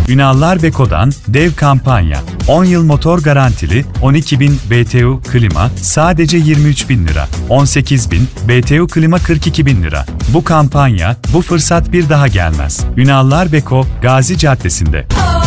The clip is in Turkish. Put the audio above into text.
Ünallar Beko'dan dev kampanya. 10 yıl motor garantili, 12.000 BTU klima sadece 23.000 lira. 18.000 BTU klima 42.000 lira. Bu kampanya, bu fırsat bir daha gelmez. Ünallar Beko, Gazi Caddesi'nde.